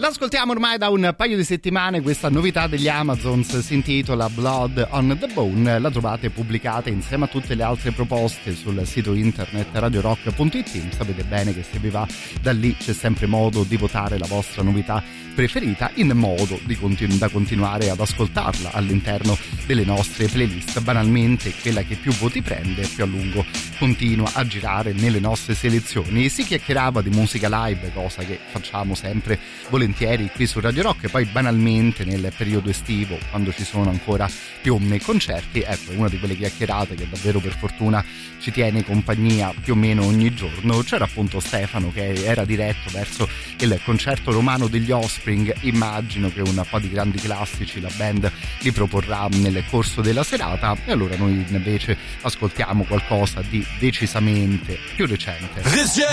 L'ascoltiamo ormai da un paio di settimane, questa novità degli Amazons si intitola Blood on the Bone, la trovate pubblicata insieme a tutte le altre proposte sul sito internet radiorock.it. Sapete bene che se vi va da lì c'è sempre modo di votare la vostra novità preferita in modo da continuare ad ascoltarla all'interno delle nostre playlist. Banalmente quella che più voti prende più a lungo continua a girare nelle nostre selezioni. Si chiacchierava di musica live, cosa che facciamo sempre volentieri qui su Radio Rock, e poi banalmente nel periodo estivo, quando ci sono ancora più concerti, ecco, una di quelle chiacchierate che davvero per fortuna ci tiene compagnia più o meno ogni giorno. C'era appunto Stefano che era diretto verso il concerto romano degli Offspring. Immagino che un po' di grandi classici la band li proporrà nel corso della serata, e allora noi invece ascoltiamo qualcosa di decisamente più recente.